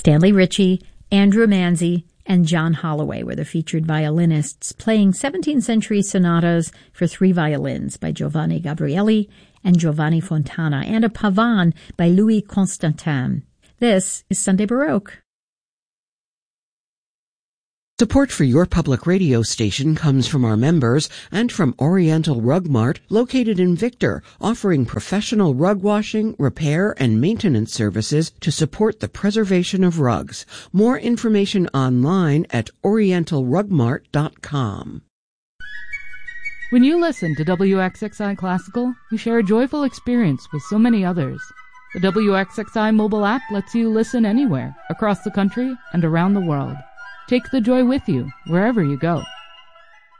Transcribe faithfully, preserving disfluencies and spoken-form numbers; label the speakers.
Speaker 1: Stanley Ritchie, Andrew Manzi, and John Holloway were the featured violinists playing seventeenth century sonatas for three violins by Giovanni Gabrieli and Giovanni Fontana, and a pavane by Louis Constantin. This is Sunday Baroque.
Speaker 2: Support for your public radio station comes from our members and from Oriental Rug Mart, located in Victor, offering professional rug washing, repair, and maintenance services to support the preservation of rugs. More information online at oriental rug mart dot com.
Speaker 3: When you listen to W X X I Classical, you share a joyful experience with so many others. The W X X I mobile app lets you listen anywhere, across the country and around the world. Take the joy with you, wherever you go.